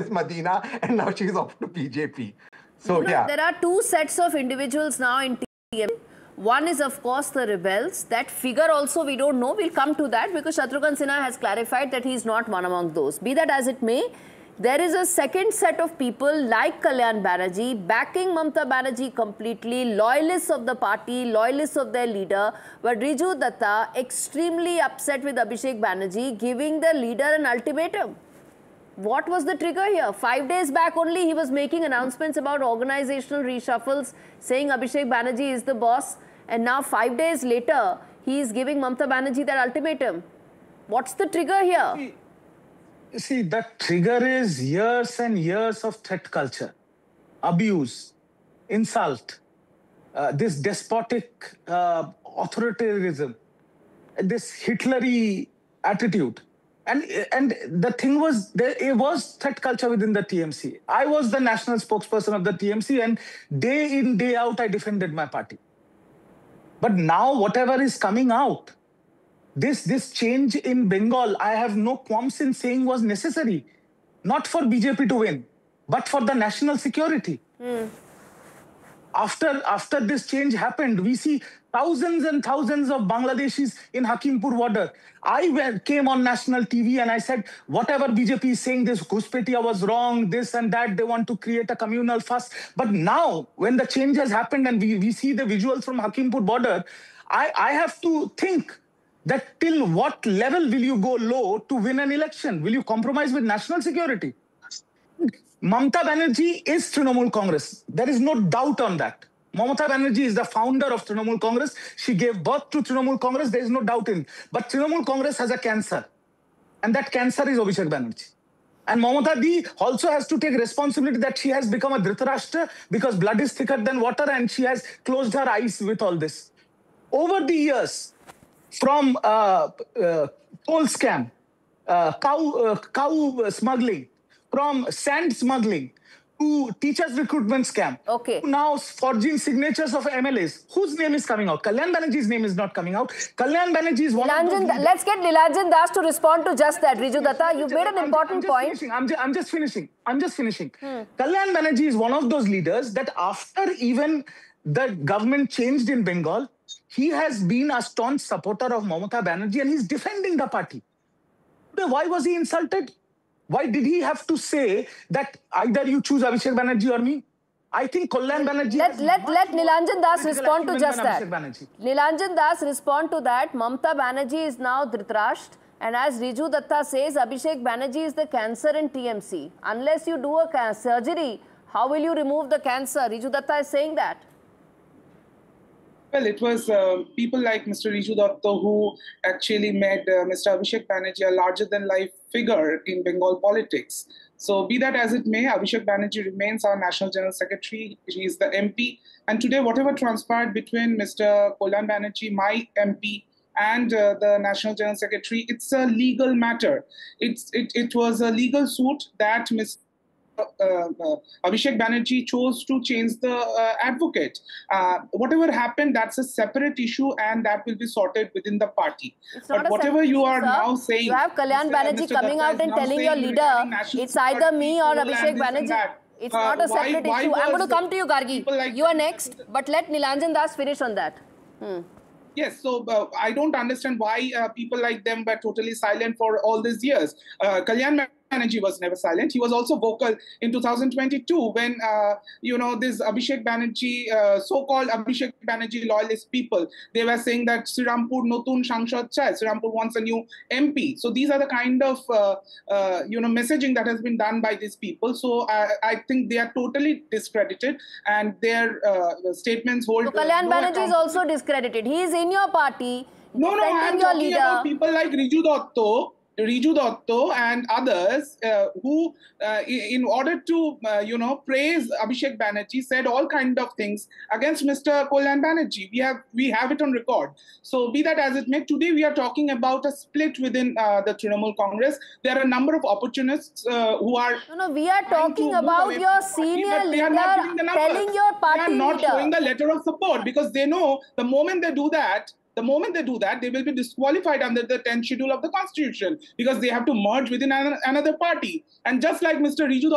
Madina, and now she's off to BJP. So, yeah. There are two sets of individuals now in TMC. One is, of course, the rebels. That figure also we don't know. We'll come to that because Shatrughan Sinha has clarified that he is not one among those. Be that as it may, there is a second set of people like Kalyan Banerjee backing Mamata Banerjee completely, loyalists of the party, loyalists of their leader. But Riju Datta extremely upset with Abhishek Banerjee, giving the leader an ultimatum. What was the trigger here? 5 days back only he was making announcements about organizational reshuffles, saying Abhishek Banerjee is the boss. And now 5 days later, he is giving Mamata Banerjee that ultimatum. What's the trigger here? See, the trigger is years and years of threat culture, abuse, insult, this despotic authoritarianism, this Hitlery attitude. And the thing was, it was threat culture within the TMC. I was the national spokesperson of the TMC, and day in, day out, I defended my party. But now, whatever is coming out, this change in Bengal, I have no qualms in saying was necessary, not for BJP to win, but for the national security. After this change happened, we see thousands and thousands of Bangladeshis in Hakimpur border. I came on national TV and I said, whatever BJP is saying, this Ghuspetia was wrong, this and that, they want to create a communal fuss. But now, when the change has happened and we see the visuals from Hakimpur border, I have to think that till what level will you go low to win an election? Will you compromise with national security? Mamata Banerjee is Trinamool Congress. There is no doubt on that. Mamata Banerjee is the founder of Trinamool Congress. She gave birth to Trinamool Congress. There is no doubt in. But Trinamool Congress has a cancer. And that cancer is Abhishek Banerjee. And Mamata Di also has to take responsibility that she has become a Dhritarashtra because blood is thicker than water and she has closed her eyes with all this. Over the years, from coal scam, cow smuggling, from sand smuggling to teachers recruitment scam, to now forging signatures of MLAs. Whose name is coming out? Kalyan Banerjee's name is not coming out. Kalyan Banerjee is one of those... Let's get Nilanjan Das to respond to just that. Riju Datta, you've made an important point. I'm just finishing. Kalyan Banerjee is one of those leaders that after even the government changed in Bengal, he has been a staunch supporter of Mamata Banerjee and he's defending the party. Why was he insulted? Why did he have to say that either you choose Abhishek Banerjee or me? I think Kalyan Banerjee... Let Nilanjan Das respond to just that. Nilanjan Das respond to that. Mamata Banerjee is now Dhritarashtra. And as Riju Datta says, Abhishek Banerjee is the cancer in TMC. Unless you do a surgery, how will you remove the cancer? Riju Datta is saying that. Well, it was people like Mr. Riju Datta who actually made Mr. Abhishek Banerjee a larger-than-life figure in Bengal politics. So be that as it may, Abhishek Banerjee remains our National General Secretary. He is the MP. And today, whatever transpired between Mr. Kalyan Banerjee, my MP, and the National General Secretary, it's a legal matter. It was a legal suit that Mr. Abhishek Banerjee chose to change the advocate. Whatever happened, that's a separate issue and that will be sorted within the party. But whatever you are now saying... You have Kalyan Banerjee coming out and telling your leader, it's either me or Abhishek Banerjee. It's not a separate issue. I'm going to come to you, Gargi. You are next, but let Nilanjan Das finish on that. Yes, so I don't understand why people like them were totally silent for all these years. Kalyan Banerjee was never silent. He was also vocal in 2022 when, this Abhishek Banerjee, so-called Abhishek Banerjee loyalist people, they were saying that Srirampur Notun Sanshad Chai, Srirampur wants a new MP. So these are the kind of, messaging that has been done by these people. So I think they are totally discredited and their statements hold... So Kalyan Banerjee is also discredited. He is in your party, I'm talking about people like Riju Datta and others who, in order to, praise Abhishek Banerjee, said all kind of things against Mr. Kalyan Banerjee. We have it on record. So be that as it may, today we are talking about a split within the Trinamool Congress. There are a number of opportunists who are... No, we are talking about your senior leader telling your party leader. They are not showing the letter of support because they know the moment they do that, they will be disqualified under the 10th schedule of the Constitution because they have to merge within another party. And just like Mr. Riju